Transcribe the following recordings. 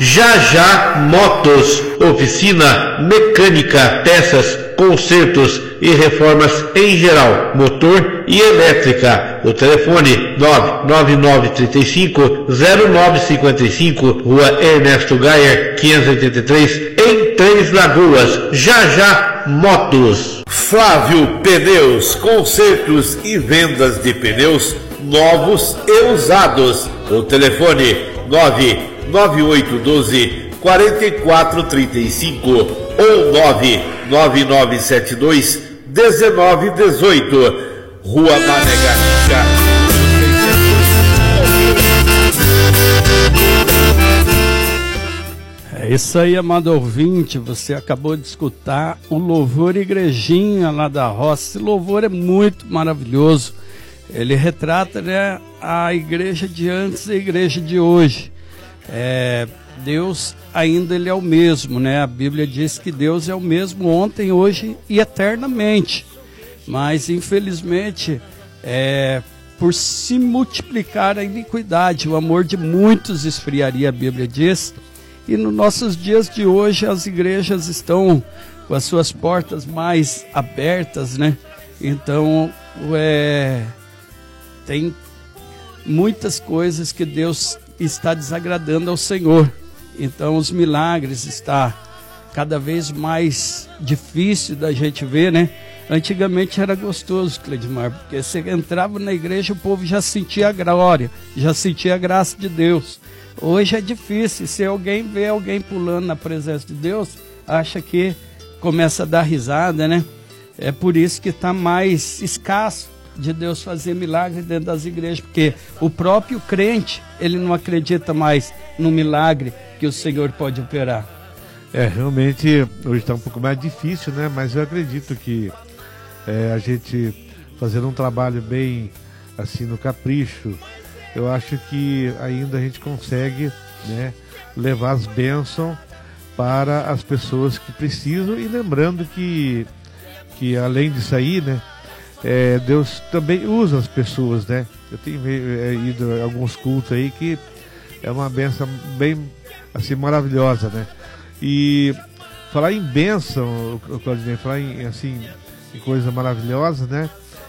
Já Já Motos, oficina mecânica, peças, consertos e reformas em geral, motor e elétrica. O telefone 99935-0955, Rua Ernesto Geyer, 583, em Três Lagoas. Já Já Motos. Flávio Pneus, consertos e vendas de pneus novos e usados. O telefone 99812-4435 ou 99972-1918. Rua Mané Garrincha. É isso aí, amado ouvinte, você acabou de escutar o louvor Igrejinha lá da Roça. Esse louvor é muito maravilhoso. Ele retrata, né, a igreja de antes e a igreja de hoje. Deus ainda ele é o mesmo, né? A Bíblia diz que Deus é o mesmo ontem, hoje e eternamente. Mas infelizmente, por se multiplicar a iniquidade, o amor de muitos esfriaria, a Bíblia diz. E nos nossos dias de hoje as igrejas estão com as suas portas mais abertas, né? Então, tem muitas coisas que Deus está desagradando ao Senhor. Então os milagres está cada vez mais difícil da gente ver, né? Antigamente era gostoso, Cleidmar, porque você entrava na igreja, o povo já sentia a glória, já sentia a graça de Deus. Hoje é difícil, se alguém vê alguém pulando na presença de Deus, acha que começa a dar risada, né? É por isso que está mais escasso de Deus fazer milagre dentro das igrejas, porque o próprio crente, ele não acredita mais no milagre que o Senhor pode operar. Realmente, hoje está um pouco mais difícil, né? Mas eu acredito que a gente fazendo um trabalho bem, assim, no capricho, eu acho que ainda a gente consegue, né, levar as bênçãos para as pessoas que precisam, e lembrando que além disso aí, né, Deus também usa as pessoas, né? Eu tenho ido a alguns cultos aí que é uma bênção bem, assim, maravilhosa, né? E falar em bênção, Claudinei, falar em, assim, em coisa maravilhosa, né?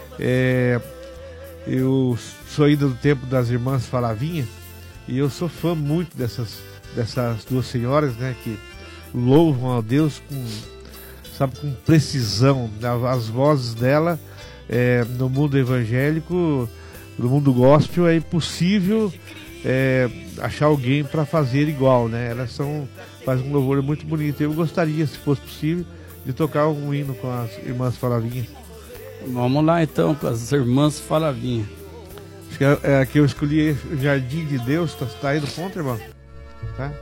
Eu sou ainda do tempo das irmãs Falavinha, e eu sou fã muito dessas duas senhoras, né? Que louvam a Deus com precisão. As vozes dela, no mundo evangélico, no mundo gospel, é impossível achar alguém para fazer igual, né? Elas fazem um louvor muito bonito. Eu gostaria, se fosse possível, de tocar um hino com as irmãs Falavinha. Vamos lá então, com as irmãs Falavinha. Acho que aqui eu escolhi Jardim de Deus. Tá aí no ponto, irmão? Tá?